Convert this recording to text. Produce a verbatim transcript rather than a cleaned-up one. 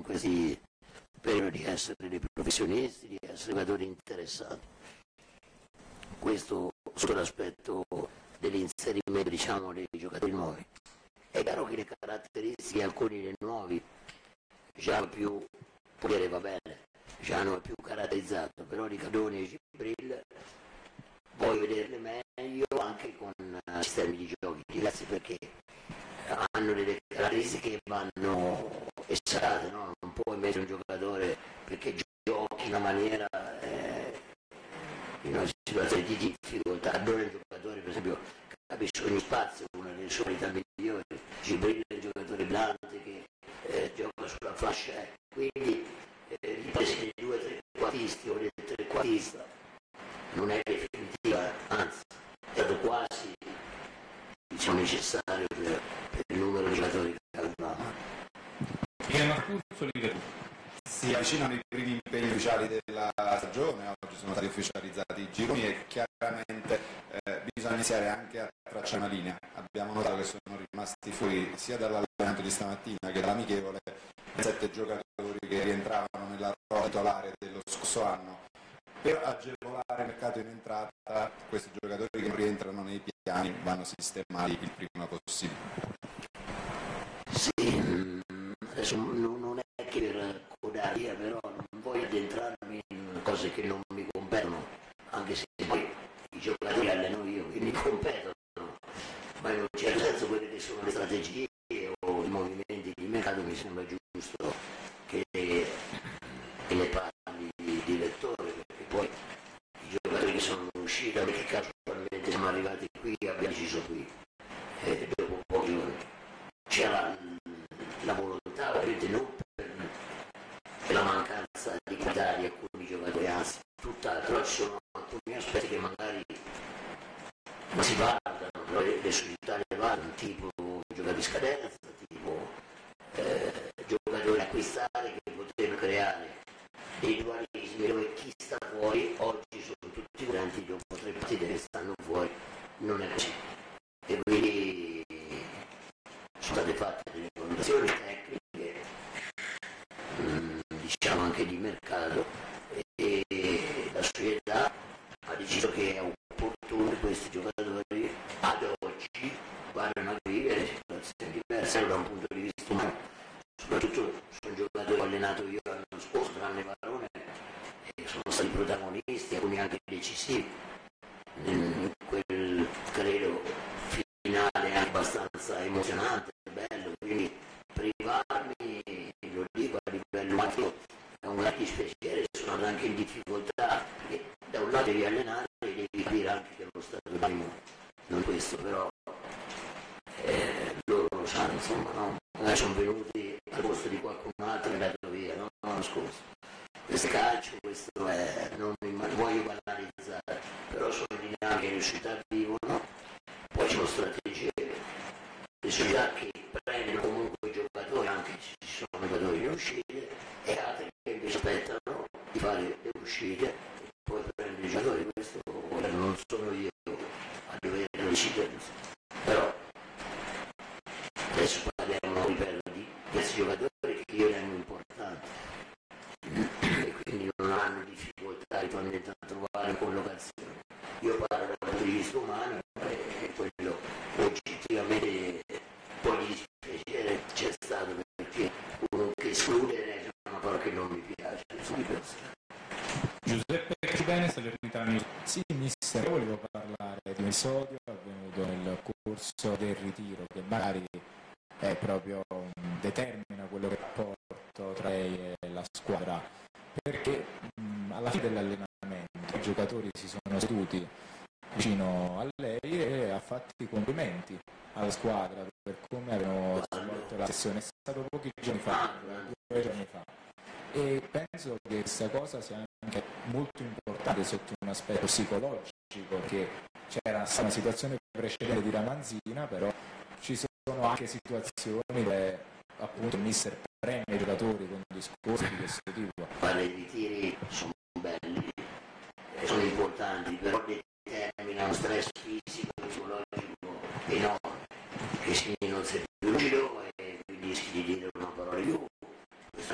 questi periodi di essere dei professionisti, di essere giocatori interessati. Questo sotto l'aspetto dell'inserimento, diciamo, dei giocatori nuovi. È chiaro che le caratteristiche alcuni dei nuovi già più, può dire va bene, già non è più caratterizzato, però Ricardoni e Gibril voglio vederle meglio anche con uh, sistemi di giochi diversi, perché hanno delle caratteristiche che vanno esaltate, no? Non puoi mettere un giocatore perché giochi in una maniera eh, in una situazione di difficoltà. Allora il giocatore, per esempio, capisce ogni spazio, una delle sue qualità migliori. Gibril è un giocatore blante che eh, gioca sulla fascia, quindi eh, l'ipotesi dei due trequartisti o del trequartista non è definitiva, anzi è stato quasi, diciamo, necessario per, per il numero di giocatori che avevamo. Michele Marcuzzoli, si avvicinano i primi impegni ufficiali della stagione, oggi sono stati ufficializzati i gironi e chiaramente eh, bisogna iniziare anche a tracciare una linea. Abbiamo notato che sono rimasti fuori sia dall'allenamento di stamattina che dall'amichevole sette giocatori che rientravano nella rosa titolare dello scorso anno. Per agevolare il mercato in entrata, questi giocatori che non rientrano nei piani vanno sistemati il prima possibile. Sì, adesso non è che per codare via, però non voglio addentrarmi in cose che non mi competono, anche se poi i giocatori alleno io, quindi competono, ma in un certo senso quelle che sono le strategie o i movimenti di mercato mi sembra giusto che, che ne parli il direttore, perché poi i giocatori che sono usciti, che casualmente siamo arrivati qui, abbiamo deciso qui, e dopo pochi giorni c'era la volontà, ovviamente non per, per la mancanza di qualità di alcuni giocatori, anzi tutt'altro, ci sono alcuni aspetti che magari non si valutano, le, le società le valutano, tipo giocatori di scadenza, tipo eh, giocatori acquistati che potrebbero creare dei dualismi dove chi sta fuori, oggi sono tutti quanti dopo tre partite che stanno fuori, non è così. E quindi sono state fatte delle valutazioni tecniche, mh, diciamo anche di mercato, e, e la società ha deciso che è opportuno che questi giocatori ad oggi vadano a vivere situazioni diverse da un punto di vista umano. Soprattutto sono giocatori che ho allenato io l'anno scorso, tranne Varone, e sono stati protagonisti, alcuni anche decisivi in quel, credo, finale abbastanza emozionante, bello, quindi privarmi, lo dico a livello umano, è un grande dispiacere, sono andato anche in difficoltà, perché da un lato devi allenare e devi capire anche che lo stato d'animo non è questo, però eh, loro lo sanno, insomma, no? Magari sono venuti al posto di qualcun altro e è andato via, no? L'anno scorso. Questo calcio, questo è, non mi voglio banalizzare, però sono dinamiche che le società vivono, poi ci sono strategie, le società che prendono comunque i giocatori, anche se ci sono giocatori in uscite, e altre che invece aspettano di fare le uscite e poi prendere i giocatori. Questo non sono io a dover decidere, però adesso parliamo, ripeto, di questi giocatori che io ritengo importanti e quindi non hanno difficoltà eventualmente a trovare una collocazione. Io parlo dal punto di vista umano e quello oggettivamente poi di dispiacere c'è stato, perché uno che escludere è una parola che non mi piace. Giuseppe Bene, Salernitana. Sì, mister, io volevo parlare di un episodio avvenuto nel corso del ritiro che magari è proprio determina quello che è il rapporto tra lei e la squadra, perché mh, alla fine dell'allenamento i giocatori si sono seduti vicino a lei e ha fatto i complimenti alla squadra per come avevano svolto la sessione. È stato pochi giorni fa, due giorni fa, e penso che questa cosa sia anche molto importante sotto un aspetto psicologico, che c'era una situazione precedente di Ramanzina, però ci sono anche situazioni dove appunto il mister premia i giocatori con discorsi di questo tipo. Guarda, i ritiri sono